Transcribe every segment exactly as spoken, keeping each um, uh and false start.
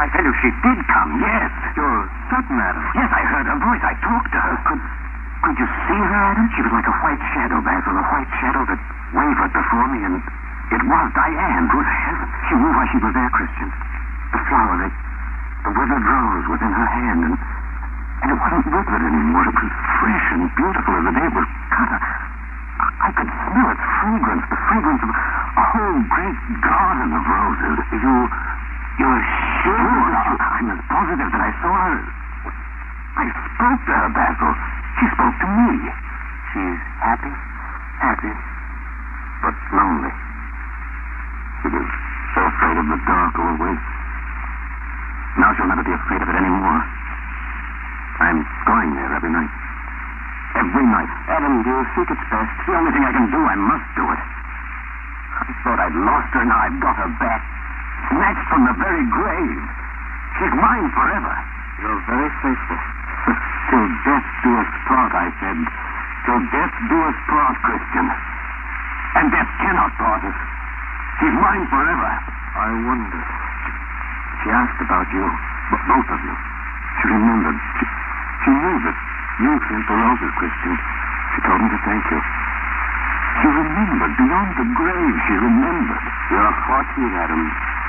I tell you, she did come, yes. You're certain, Adam? Yes, I heard her voice. I talked to her. Could, could you see her, Adam? She was like a white shadow, Basil, a white shadow that wavered before me, and it was Diane. Good heavens. She knew why she was there, Christian. The flower, the, the withered rose was in her hand, and, and it wasn't withered anymore. It was fresh and beautiful as the day it was cut. I, I could smell its fragrance, the fragrance of a whole great garden of roses. You, you're sure? I'm as positive that I saw her. I spoke to her, Basil. She spoke to me. She's happy? Happy, but lonely. She was so afraid of the dark always. Now she'll never be afraid of it anymore. I'm going there every night. Every night. Adam, do you think it's best? It's the only thing I can do. I must do it. I thought I'd lost her. Now I've got her back. Snatched from the very grave. She's mine forever. You're very faithful. Till death do us part, I said. Till death do us part, Christian. And death cannot part us. She's mine forever. I wonder. She asked about you, b- both of you. She remembered. She, she knew that you sent the roses, Christian. She told me to thank you. She remembered. Beyond the grave, she remembered. You're fortunate, Adam.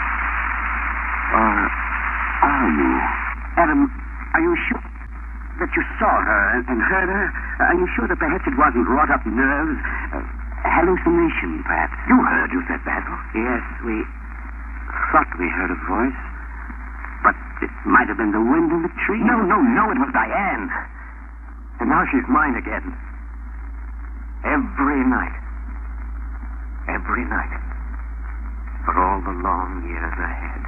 Or are you? Adam, are you sure that you saw her and, and heard her? Are you sure that perhaps it wasn't wrought-up nerves? Uh, hallucination, perhaps? You heard, you said, Basil. Yes, we thought we heard a voice. But it might have been the wind in the tree. No, no, no, it was Diane. And now she's mine again. Every night. Every night. For all the long years ahead.